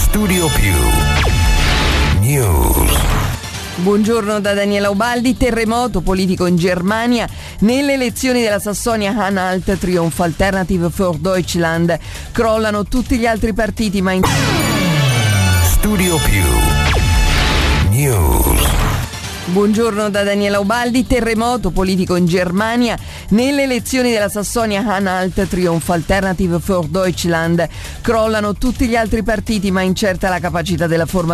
Studio Più News. Buongiorno da Daniela Ubaldi. Terremoto politico in Germania. Nelle elezioni della Sassonia-Anhalt trionfa Alternative für Deutschland. Crollano tutti gli altri partiti, ma in Studio Più News. Buongiorno da Daniela Ubaldi. Terremoto politico in Germania. Nelle elezioni della Sassonia-Anhalt trionfa Alternative für Deutschland. Crollano tutti gli altri partiti, ma incerta la capacità della formazione